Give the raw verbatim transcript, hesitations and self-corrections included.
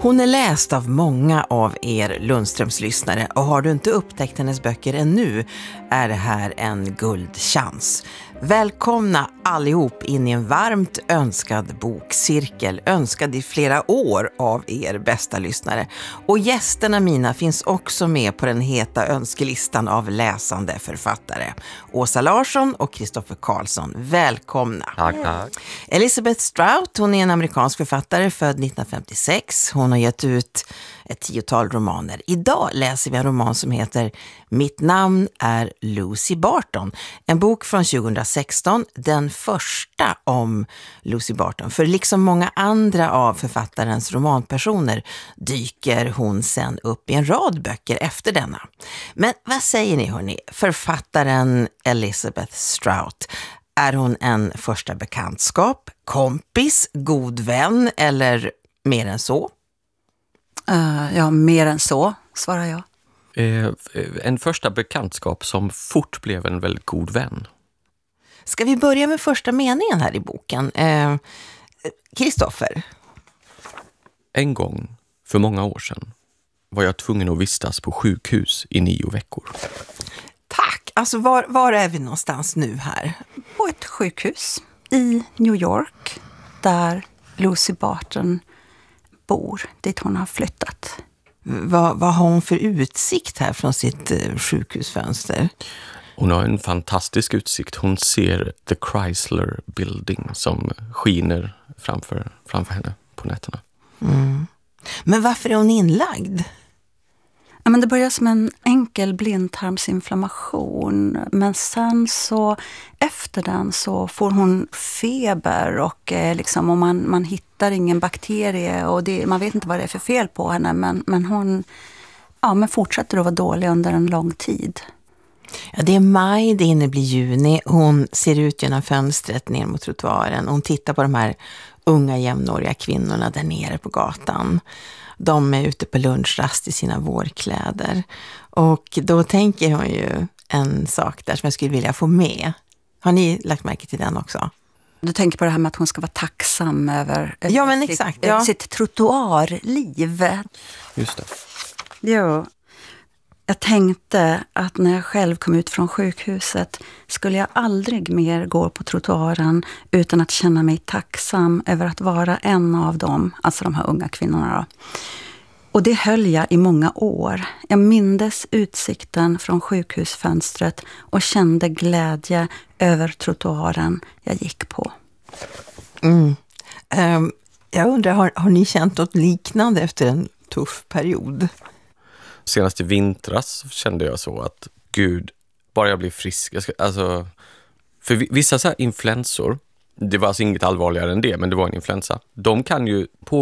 Hon är läst av många av er Lundströms-lyssnare och har du inte upptäckt hennes böcker ännu är det här en guldchans. Välkomna allihop in i en varmt önskad bokcirkel, önskad i flera år av er bästa lyssnare. Och gästerna mina finns också med på den heta önskelistan av läsande författare. Åsa Larsson och Kristoffer Karlsson, välkomna. Tack, tack. Elizabeth Strout, hon är en amerikansk författare född nittonhundrafemtiosex. Hon har gett ut ett tiotal romaner. Idag läser vi en roman som heter Mitt namn är Lucy Barton. En bok från tjugohundrasexton, den första om Lucy Barton. För liksom många andra av författarens romanpersoner dyker hon sen upp i en rad böcker efter denna. Men vad säger ni hörni? Författaren Elizabeth Strout. Är hon en första bekantskap, kompis, god vän eller mer än så? Uh, ja, mer än så, svarar jag. Eh, en första bekantskap som fort blev en väldigt god vän. Ska vi börja med första meningen här i boken? Kristoffer? Eh, en gång, för många år sedan, var jag tvungen att vistas på sjukhus i nio veckor. Tack! Alltså var, var är vi någonstans nu här? På ett sjukhus i New York där Lucy Barton bor, dit hon har flyttat. Vad, vad har hon för utsikt här från sitt eh, sjukhusfönster? Hon har en fantastisk utsikt. Hon ser The Chrysler Building som skiner framför, framför henne på nätterna. Mm. Men varför är hon inlagd? Ja, men det börjar som en enkel blindtarmsinflammation, men sen så efter den så får hon feber och eh, liksom, och man, man hittar ingen bakterie och det, man vet inte vad det är för fel på henne, men, men hon ja, men fortsätter att vara dålig under en lång tid. Ja, det är maj, det hinner bli juni. Hon ser ut genom fönstret ner mot trottoaren. Hon tittar på de här unga jämnåriga kvinnorna där nere på gatan. De är ute på lunchrast i sina vårkläder. Och då tänker hon ju en sak där som jag skulle vilja få med. Har ni lagt märke till den också? Du tänker på det här med att hon ska vara tacksam över, över ja, men sitt, exakt, över ja. sitt trottoarliv. Just det. Jo. Jag tänkte att när jag själv kom ut från sjukhuset skulle jag aldrig mer gå på trottoaren utan att känna mig tacksam över att vara en av dem, alltså de här unga kvinnorna då. Och det höll jag i många år. Jag mindes utsikten från sjukhusfönstret och kände glädje över trottoaren jag gick på. Mm. Um, jag undrar, har, har ni känt något liknande efter en tuff period? Senast i vintras kände jag så att gud, bara jag blir frisk. Jag ska, alltså, för vissa så här influensor, det var alltså inget allvarligare än det, men det var en influensa. De kan ju på